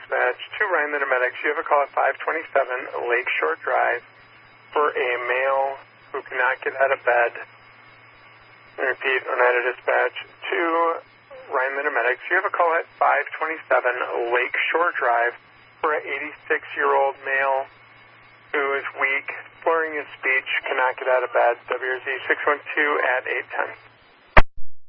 Dispatch to Ryan Medics. You have a call at 527 Lakeshore Drive for a male who cannot get out of bed. I repeat, Oneida Dispatch to Ryan Medics. You have a call at 527 Lakeshore Drive for an 86-year-old male who is weak, slurring his speech, cannot get out of bed. WRZ 612 at 810.